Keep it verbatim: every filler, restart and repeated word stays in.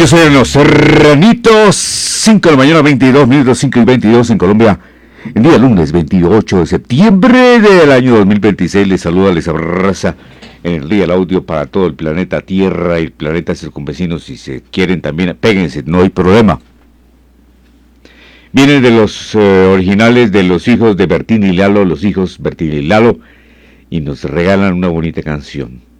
Ellos son los Serranitos, cinco de la mañana, veintidós minutos, cinco y veintidós en Colombia. El día lunes veintiocho de septiembre del año dos mil veintiséis les saluda, les abraza en el Real Audio para todo el planeta Tierra y el planeta circunvecino. Si se quieren también, péguense, no hay problema. Vienen de los eh, originales de los hijos de Bertín y Lalo, los hijos Bertín y Lalo, y nos regalan una bonita canción.